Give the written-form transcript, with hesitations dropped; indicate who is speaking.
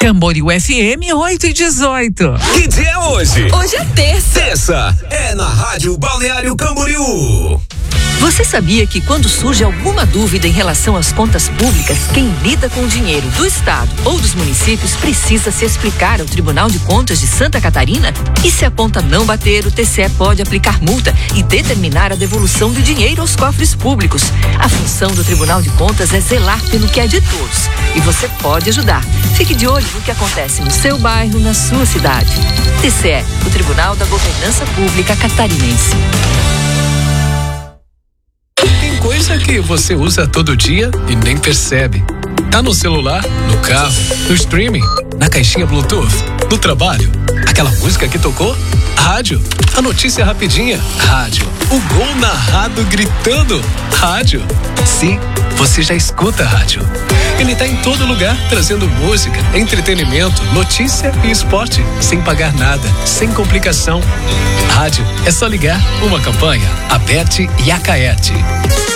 Speaker 1: Camboriú FM 8:18.
Speaker 2: Que dia é hoje?
Speaker 3: Hoje é terça.
Speaker 2: Terça é na Rádio Balneário Camboriú.
Speaker 3: Você sabia que quando surge alguma dúvida em relação às contas públicas, quem lida com o dinheiro do Estado ou dos municípios precisa se explicar ao Tribunal de Contas de Santa Catarina? E se a conta não bater, o TCE pode aplicar multa e determinar a devolução do dinheiro aos cofres públicos. A função do Tribunal de Contas é zelar pelo que é de todos. E você pode ajudar. Fique de olho no que acontece no seu bairro, na sua cidade. TCE, o Tribunal da Governança Pública Catarinense.
Speaker 4: Tem coisa que você usa todo dia e nem percebe. Tá no celular, no carro, no streaming, na caixinha Bluetooth, no trabalho. Aquela música que tocou? Rádio. A notícia rapidinha? Rádio. O gol narrado gritando? Rádio. Sim, você já escuta rádio. Ele tá em todo lugar, trazendo música, entretenimento, notícia e esporte, sem pagar nada, sem complicação. Rádio é só ligar. Uma campanha, a Bet e a Caete.